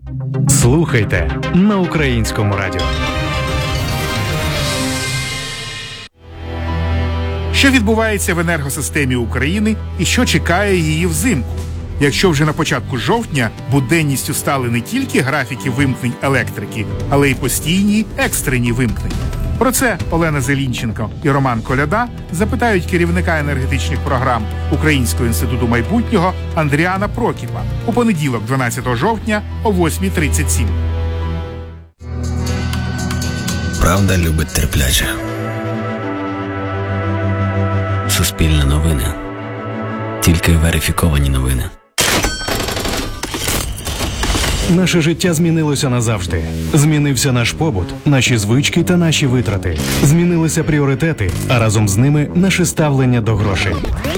Слухайте на Українському радіо. Що відбувається в енергосистемі України і що чекає її взимку? Якщо вже на початку жовтня буденністю стали не тільки графіки вимкнень електрики, але й постійні екстрені вимкнення. Про це Олена Зелінченко і Роман Коляда запитають керівника енергетичних програм Українського інституту майбутнього Андріана Прокіпа у понеділок, 12 жовтня о 8:37. Правда любить терпляче. Суспільне новини. Тільки верифіковані новини. Наше життя змінилося назавжди. Змінився наш побут, наші звички та наші витрати. Змінилися пріоритети, а разом з ними наше ставлення до грошей.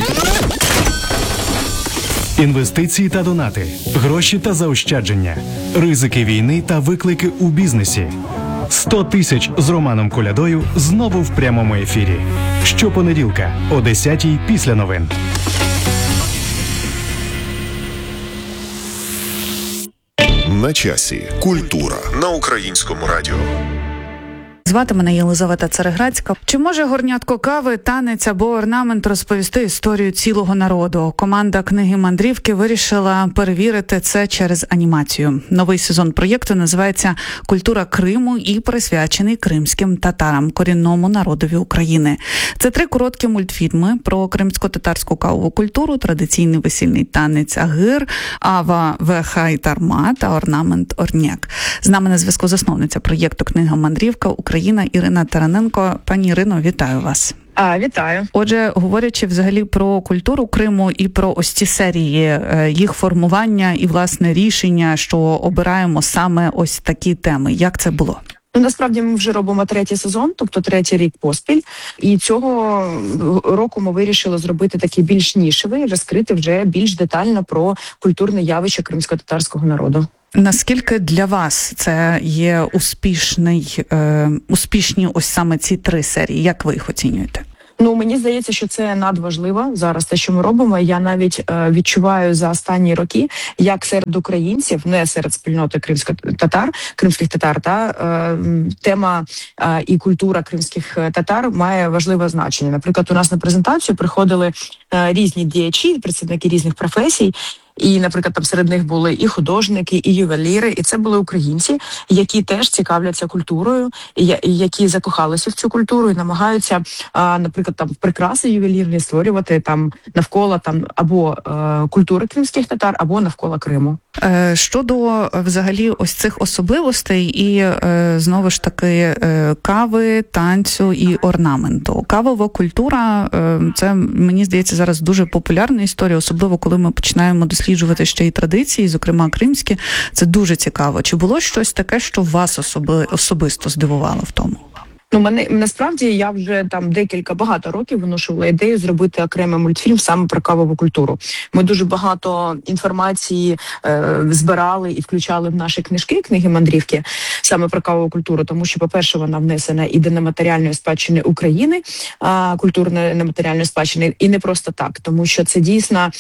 Інвестиції та донати, гроші та заощадження, ризики війни та виклики у бізнесі. 100 тисяч з Романом Колядою знову в прямому ефірі. Щопонеділка о 10:00 після новин. На часі. Культура на Українському радіо. Звати мене Єлизавета Цареградська. Чи може горнятко кави, танець або орнамент розповісти історію цілого народу? Команда книги «Мандрівки» вирішила перевірити це через анімацію. Новий сезон проєкту називається «Культура Криму» і присвячений кримським татарам, корінному народові України. Це 3 короткі мультфільми про кримсько-татарську кавову культуру, традиційний весільний танець агир, ава вехай тарма та орнамент орняк. З нами на зв'язку засновниця проєкту «Книга «Мандрівка» Україна Ірина Тараненко. Пані Ірино, вітаю вас. Вітаю. Отже, говорячи взагалі про культуру Криму і про ось ці серії, їх формування і, власне, рішення, що обираємо саме ось такі теми. Як це було? Насправді ми вже робимо 3-й сезон, тобто 3-й рік поспіль. І цього року ми вирішили зробити такий більш нішевий, розкрити вже більш детально про культурне явище кримсько-татарського народу. Наскільки для вас це є успішні ось саме ці 3 серії? Як ви їх оцінюєте? Мені здається, що це надважливо зараз те, що ми робимо. Я навіть відчуваю за останні роки, як серед українців, не серед спільноти кримських татар, тема і культура кримських татар має важливе значення. Наприклад, у нас на презентацію приходили різні діячі, представники різних професій. І, наприклад, там серед них були і художники, і ювеліри, і це були українці, які теж цікавляться культурою, які закохалися в цю культуру і намагаються, наприклад, там прикраси ювелірні створювати там навколо там або культури кримських татар, або навколо Криму. Щодо взагалі ось цих особливостей і знову ж таки кави, танцю і орнаменту. Кавова культура це, мені здається, зараз дуже популярна історія, особливо коли ми починаємо досліджувати ще й традиції, зокрема кримські. Це дуже цікаво. Чи було щось таке, що вас особисто здивувало в тому? Насправді я вже там багато років виношувала ідею зробити окремий мультфільм саме про кавову культуру. Ми дуже багато інформації збирали і включали в наші книги «Мандрівки» саме про кавову культуру, тому що, по-перше, вона внесена і до нематеріальної спадщини України, культурної нематеріальної спадщини, і не просто так, тому що це дійсно,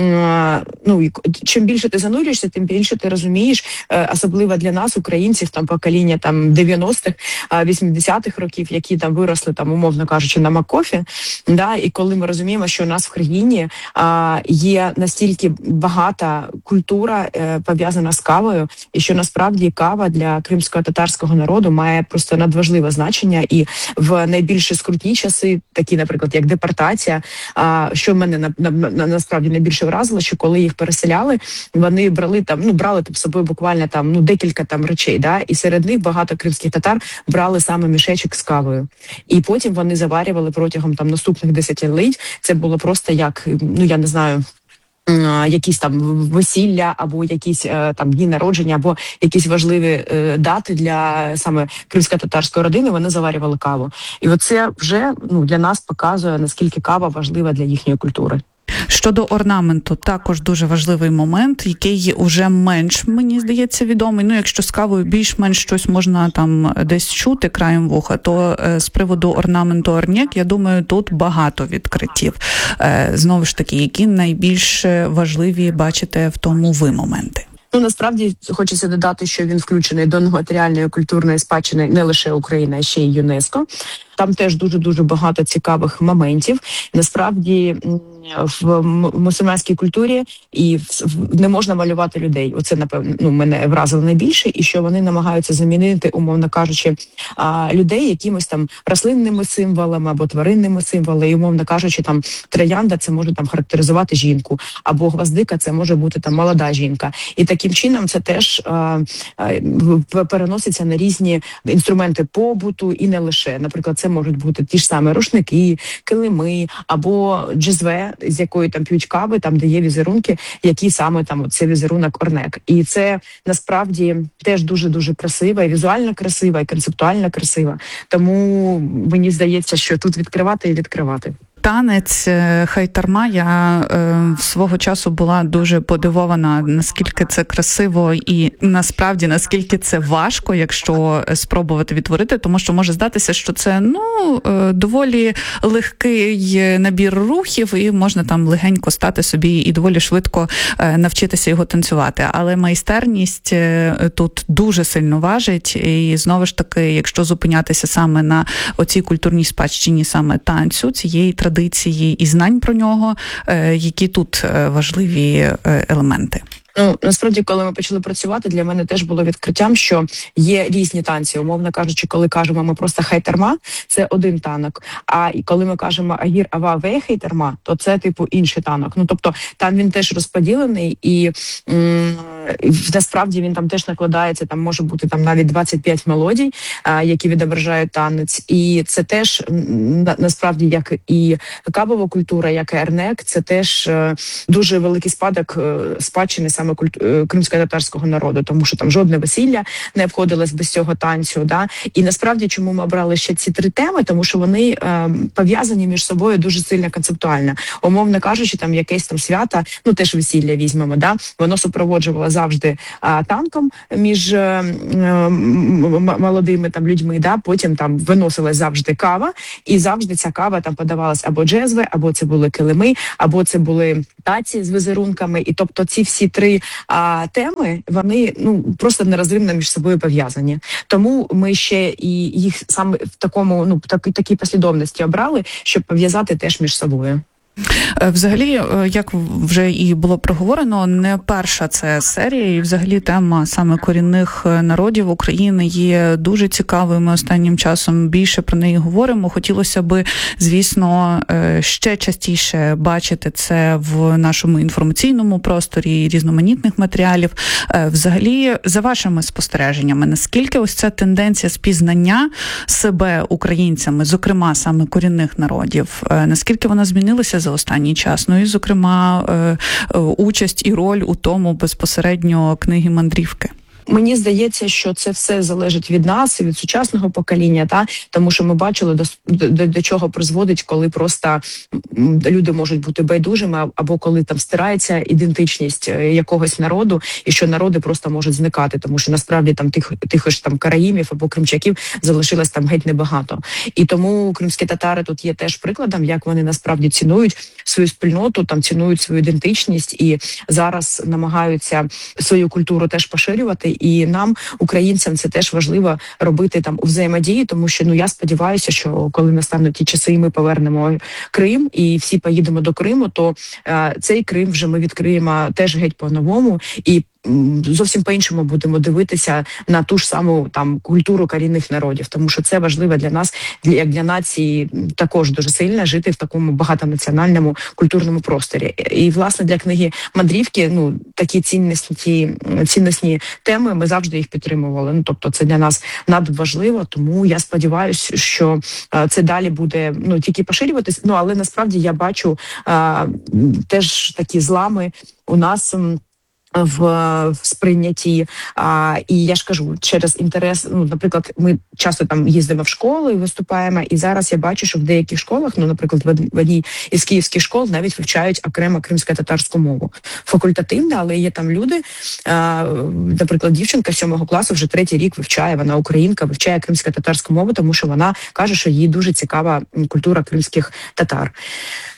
чим більше ти занурюєшся, тим більше ти розумієш, особливо для нас, українців, там покоління 90-х, 80-х років, які там виросли, там, умовно кажучи, на Маккофі, і коли ми розуміємо, що у нас в країні є настільки багата культура пов'язана з кавою, і що насправді кава для кримсько-татарського народу має просто надважливе значення, і в найбільш скрутні часи, такі, наприклад, як депортація, що мене насправді найбільше вразило, що коли їх переселяли, вони брали з собою буквально декілька речей, і серед них багато кримських татар брали саме мішечок з кавою. І потім вони заварювали протягом наступних десятиліть. Це було просто як, я не знаю, якісь там весілля, або якісь там дні народження, або якісь важливі дати для саме кримсько-татарської родини, вони заварювали каву. І оце вже для нас показує, наскільки кава важлива для їхньої культури. Щодо орнаменту, також дуже важливий момент, який уже менш, мені здається, відомий. Якщо з кавою більш-менш щось можна там десь чути краєм вуха, то з приводу орнаменту орняк, я думаю, тут багато відкриттів. Знову ж таки, які найбільш важливі бачите в тому ви моменти? Ну, насправді, хочеться додати, що він включений до нематеріальної культурної спадщини не лише України, а ще й ЮНЕСКО. Там теж дуже-дуже багато цікавих моментів. Насправді, в мусульманській культурі не можна малювати людей. Оце, напевно, мене вразило найбільше, і що вони намагаються замінити, умовно кажучи, людей якимось там рослинними символами або тваринними символами. І, умовно кажучи, там троянда це може там характеризувати жінку, або гвоздика це може бути там молода жінка. І таким чином це теж переноситься на різні інструменти побуту і не лише. Наприклад, це можуть бути ті ж самі рушники, килими або джезве, з якої там п'ють кави, там де є візерунки, які саме там це візерунок орнек. І це насправді теж дуже-дуже красива, і візуально красива, і концептуально красива. Тому мені здається, що тут відкривати і відкривати. Танець хайтарма, я свого часу була дуже подивована, наскільки це красиво і насправді наскільки це важко, якщо спробувати відтворити, тому що може здатися, що це доволі легкий набір рухів і можна там легенько стати собі і доволі швидко навчитися його танцювати. Але майстерність тут дуже сильно важить, і знову ж таки, якщо зупинятися саме на оцій культурній спадщині саме танцю, цієї традиції і знань про нього, які тут важливі елементи. Ну, насправді, коли ми почали працювати, для мене теж було відкриттям, що є різні танці. Умовно кажучи, коли кажемо ми просто хайтарма, це один танок. А коли ми кажемо агір ава вей хайтарма, то це типу інший танок. Ну, тобто там він теж розподілений і насправді він там теж накладається, там може бути там навіть 25 мелодій, які відображають танець. І це теж насправді, як і кабова культура, як і ернек, це теж дуже великий спадок спадщини саме кримсько-татарського народу, тому що там жодне весілля не обходилось без цього танцю. Да? І насправді, чому ми обрали ще ці три теми, тому що вони пов'язані між собою дуже сильно концептуально. Умовно кажучи, там якесь там свято, ну теж весілля візьмемо, да? Воно супроводжувало завжди танком між молодими там людьми, да? Потім там виносилась завжди кава, і завжди ця кава там подавалась або джезве, або це були килими, або це були таці з візерунками. І тобто ці всі три теми, вони просто нерозривно між собою пов'язані. Тому ми ще і їх саме в такому, такій послідовності обрали, щоб пов'язати теж між собою. Взагалі, як вже і було проговорено, не перша це серія, і взагалі тема саме корінних народів України є дуже цікавою. Ми останнім часом більше про неї говоримо. Хотілося би, звісно, ще частіше бачити це в нашому інформаційному просторі різноманітних матеріалів. Взагалі, за вашими спостереженнями, наскільки ось ця тенденція спізнання себе українцями, зокрема саме корінних народів, наскільки вона змінилася за останній час? Ну і, зокрема, участь і роль у тому безпосередньо книги мандрівки. Мені здається, що це все залежить від нас і від сучасного покоління, тому що ми бачили, до чого призводить, коли просто люди можуть бути байдужими, або коли там стирається ідентичність якогось народу, і що народи просто можуть зникати, тому що насправді там тих ж там караїмів або кримчаків залишилось там геть небагато. І тому кримські татари тут є теж прикладом, як вони насправді цінують свою спільноту, там цінують свою ідентичність і зараз намагаються свою культуру теж поширювати. І нам, українцям, це теж важливо робити там у взаємодії, тому що я сподіваюся, що коли настануть ті часи, і ми повернемо Крим, і всі поїдемо до Криму, то цей Крим вже ми відкриємо теж геть по-новому і зовсім по-іншому будемо дивитися на ту ж саму там культуру корінних народів, тому що це важливо для нас, як для нації, також дуже сильно жити в такому багатонаціональному культурному просторі. І власне для книги мандрівки такі цінностні теми ми завжди їх підтримували. Тобто це для нас надважливо, тому я сподіваюся, що це далі буде тільки поширюватись. Але насправді я бачу теж такі злами у нас в сприйнятті, і я ж кажу, через інтерес, наприклад, ми часто там їздимо в школи і виступаємо, і зараз я бачу, що в деяких школах, наприклад, в одній із київських школ навіть вивчають окремо кримсько-татарську мову. Факультативно, але є там люди, наприклад, дівчинка 7 класу вже 3-й рік вивчає, вона українка, вивчає кримсько-татарську мову, тому що вона каже, що їй дуже цікава культура кримських татар.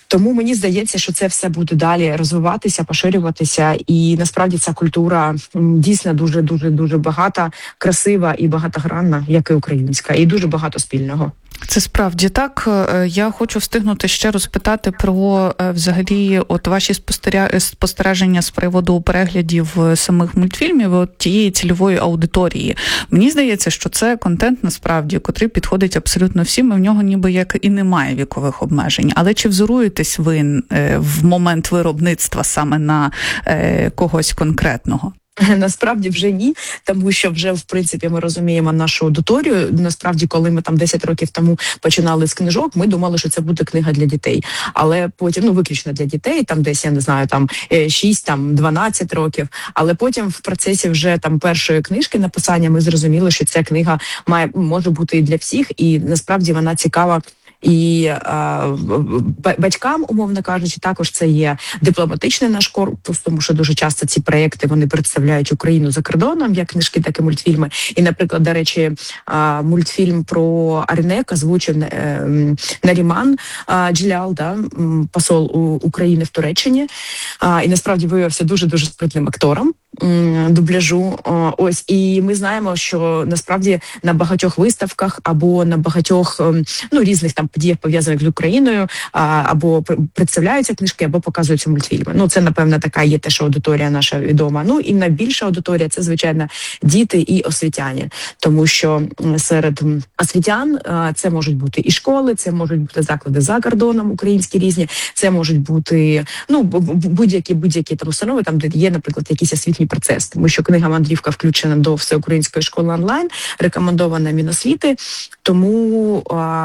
Тому мені здається, що це все буде далі розвиватися, поширюватися, і насправді ця культура дійсно дуже багата, красива і багатогранна, як і українська, і дуже багато спільного. Це справді так. Я хочу встигнути ще розпитати про взагалі от ваші спостереження з приводу переглядів самих мультфільмів от тієї цільової аудиторії. Мені здається, що це контент насправді, котрий підходить абсолютно всім, і в нього ніби як і немає вікових обмежень. Але чи взоруєтесь ви в момент виробництва саме на когось конкретного? Насправді вже ні, тому що вже, в принципі, ми розуміємо нашу аудиторію. Насправді, коли ми там 10 років тому починали з книжок, ми думали, що це буде книга для дітей. Але потім, виключно для дітей, там десь, я не знаю, там 6, там 12 років. Але потім в процесі вже там першої книжки написання ми зрозуміли, що ця книга може бути і для всіх, і насправді вона цікава і батькам, умовно кажучи, також це є дипломатичний наш корпус, тому що дуже часто ці проекти вони представляють Україну за кордоном, як книжки, так і мультфільми. І, наприклад, до речі, мультфільм про Арнек озвучив Наріман Джилял, посол України в Туреччині, і насправді виявився дуже спритним актором дубляжу. Ось, і ми знаємо, що насправді на багатьох виставках або на багатьох різних там подіях, пов'язаних з Україною, або представляються книжки, або показуються мультфільми. Це, напевно, така є теж аудиторія наша відома. І найбільша аудиторія – це, звичайно, діти і освітяни. Тому що серед освітян це можуть бути і школи, це можуть бути заклади за кордоном українські різні, це можуть бути будь-які там установи, там де є, наприклад, якісь освітні процес, тому що книга «Мандрівка» включена до Всеукраїнської школи онлайн, рекомендована Міносвіти, тому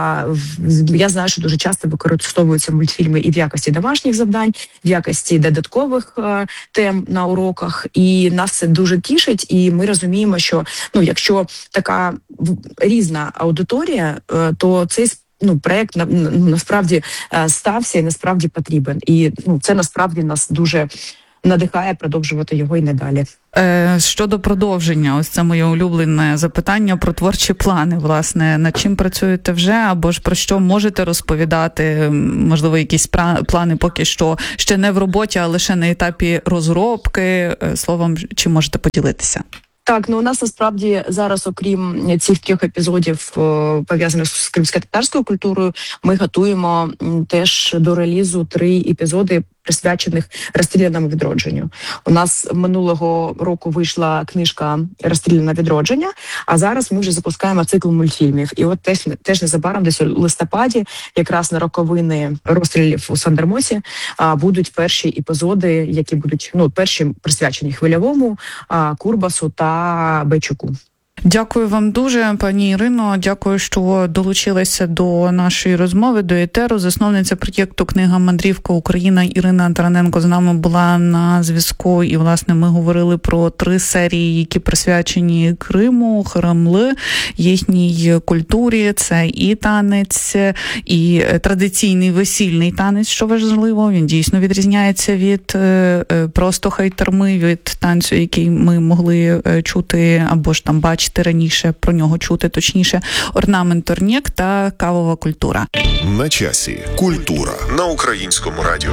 я знаю, що дуже часто використовуються мультфільми і в якості домашніх завдань, в якості додаткових тем на уроках, і нас це дуже тішить, і ми розуміємо, що якщо така різна аудиторія, то цей проект насправді стався і насправді потрібен. І це насправді нас дуже надихає продовжувати його і надалі. Щодо продовження, ось це моє улюблене запитання про творчі плани, власне. Над чим працюєте вже, або ж про що можете розповідати? Можливо, якісь плани поки що ще не в роботі, а лише на етапі розробки. Словом, чим можете поділитися? Так, у нас насправді зараз, окрім цих 3 епізодів, пов'язаних з кримськотатарською культурою, ми готуємо теж до релізу 3 епізоди, присвячених розстріляному відродженню. У нас минулого року вийшла книжка «Розстріляне відродження», а зараз ми вже запускаємо цикл мультфільмів. І от теж незабаром, десь у листопаді, якраз на роковини розстрілів у Сандермосі, будуть перші епізоди, які будуть, перші присвячені Хвильовому, Курбасу та Бойчуку. Дякую вам дуже, пані Ірино. Дякую, що долучилися до нашої розмови, до етеру. Засновниця проєкту «Книга Мандрівка Україна» Ірина Тараненко з нами була на зв'язку. І, власне, ми говорили про 3 серії, які присвячені Криму, Харамли, їхній культурі. Це і танець, і традиційний весільний танець, що важливо. Він дійсно відрізняється від просто хайтарми, від танцю, який ми могли чути або ж там бачити раніше, про нього чути, точніше, орнамент Орнєк та кавова культура. На часі. Культура на Українському радіо.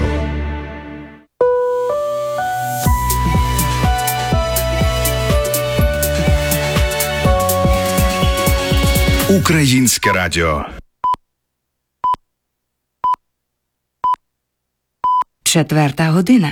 Українське радіо. 4:00 година.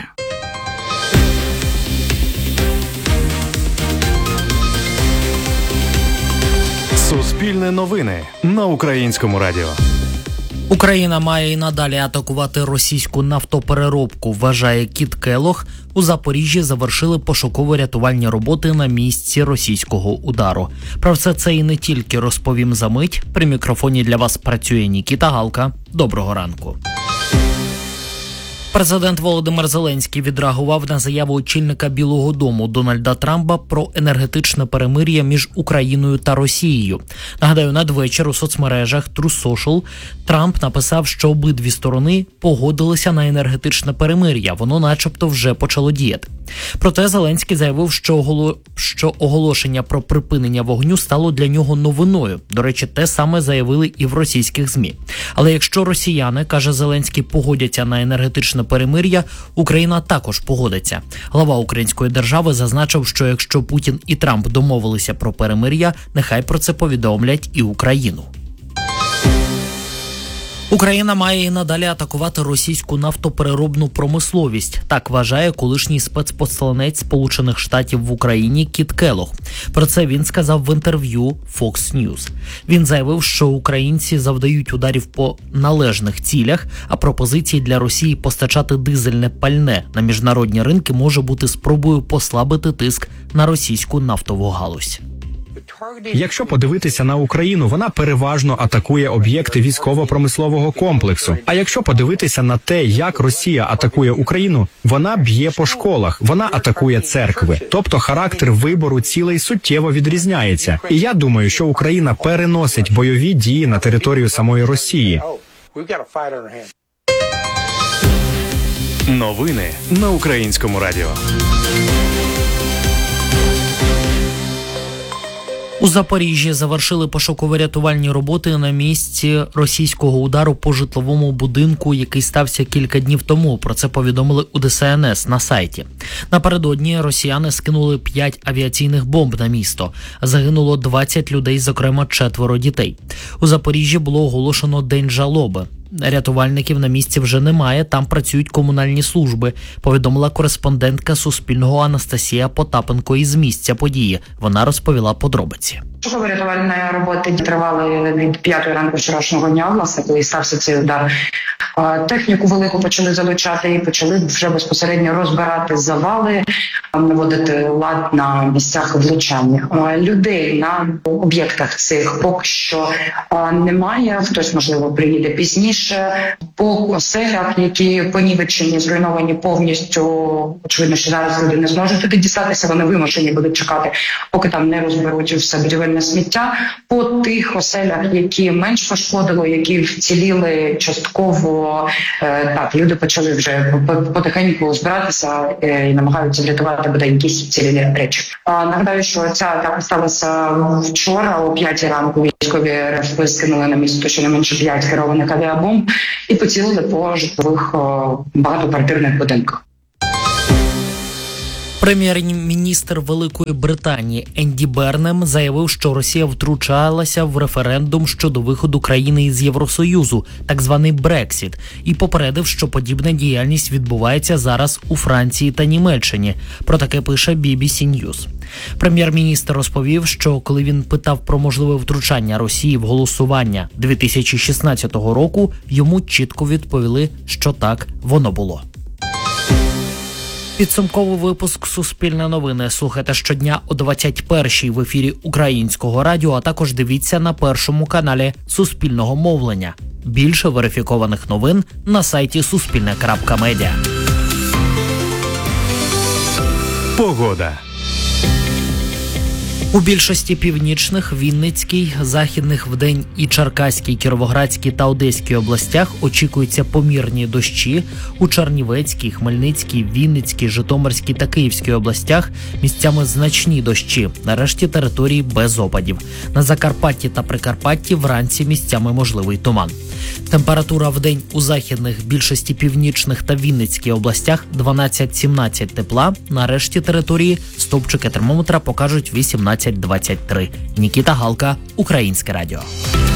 Суспільне новини на Українському радіо. Україна має і надалі атакувати російську нафтопереробку, вважає Кіт Келлог. У Запоріжжі завершили пошуково-рятувальні роботи на місці російського удару. Про все це і не тільки розповім за мить. При мікрофоні для вас працює Нікіта Галка. Доброго ранку. Президент Володимир Зеленський відреагував на заяву очільника Білого дому Дональда Трампа про енергетичне перемир'я між Україною та Росією. Нагадаю, надвечір у соцмережах True Social Трамп написав, що обидві сторони погодилися на енергетичне перемир'я. Воно начебто вже почало діяти. Проте Зеленський заявив, що оголошення про припинення вогню стало для нього новиною. До речі, те саме заявили і в російських ЗМІ. Але якщо росіяни, каже Зеленський, погодяться на енергетичне перемир'я, Україна також погодиться. Глава української держави зазначив, що якщо Путін і Трамп домовилися про перемир'я, нехай про це повідомлять і Україну. Україна має і надалі атакувати російську нафтопереробну промисловість. Так вважає колишній спецпосланець Сполучених Штатів в Україні Кіт Келлог. Про це він сказав в інтерв'ю Fox News. Він заявив, що українці завдають ударів по належних цілях, а пропозиції для Росії постачати дизельне пальне на міжнародні ринки може бути спробою послабити тиск на російську нафтову галузь. Якщо подивитися на Україну, вона переважно атакує об'єкти військово-промислового комплексу. А якщо подивитися на те, як Росія атакує Україну, вона б'є по школах, вона атакує церкви. Тобто характер вибору цілей суттєво відрізняється. І я думаю, що Україна переносить бойові дії на територію самої Росії. Новини на Українському радіо. У Запоріжжі завершили пошуково-рятувальні роботи на місці російського удару по житловому будинку, який стався кілька днів тому. Про це повідомили у ДСНС на сайті. Напередодні росіяни скинули 5 авіаційних бомб на місто. Загинуло 20 людей, зокрема 4 дітей. У Запоріжжі було оголошено День жалоби. Рятувальників на місці вже немає, там працюють комунальні служби, повідомила кореспондентка Суспільного Анастасія Потапенко із місця події. Вона розповіла подробиці. Пошуково-рятувальні роботи тривали від 5 ранку вчорашнього дня, власне, коли стався цей удар. Техніку велику почали залучати і почали вже безпосередньо розбирати завали, наводити лад на місцях влучання. Людей на об'єктах цих поки що немає, хтось, можливо, приїде пізніше. По оселях, які понівечені, зруйновані повністю, очевидно, що зараз люди не зможуть туди дістатися, вони вимушені будуть чекати, поки там не розберуть все будівельне сміття. По тих оселях, які менш пошкодило, які вціліли частково, так, люди почали вже потихеньку збиратися і намагаються врятувати бодай якісь вцілілі речі. Нагадаю, що ця атака сталася вчора о 5 ранку. Військові РФ скинули на місто щонайменше 5 керованих авіабомб і поцілили по житлових багатоквартирних будинках. Прем'єр-міністр Великої Британії Енді Бернем заявив, що Росія втручалася в референдум щодо виходу країни із Євросоюзу, так званий Брексіт, і попередив, що подібна діяльність відбувається зараз у Франції та Німеччині. Про таке пише BBC News. Прем'єр-міністр розповів, що коли він питав про можливе втручання Росії в голосування 2016 року, йому чітко відповіли, що так воно було. Підсумковий випуск «Суспільне новини» слухайте щодня о 21-й в ефірі Українського радіо, а також дивіться на першому каналі Суспільного мовлення. Більше верифікованих новин на сайті Суспільне.Медіа. Погода. У більшості північних, Вінницькій, Західних вдень і Черкаській, Кіровоградській та Одеській областях очікуються помірні дощі. У Чернівецькій, Хмельницькій, Вінницькій, Житомирській та Київській областях місцями значні дощі. На решті території без опадів. На Закарпатті та Прикарпатті вранці місцями можливий туман. Температура вдень у західних, більшості північних та Вінницькій областях 12-17 тепла. На решті території стовпчики термометра покажуть 18-23. Нікіта Галка, Українське радіо.